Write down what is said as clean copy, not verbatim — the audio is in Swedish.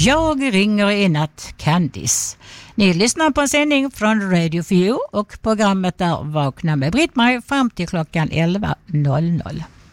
Jag ringer i natt, Candice. Ni lyssnar på en sändning från Radio 4 och programmet är Vakna med Britt-Marie fram till klockan 11.00.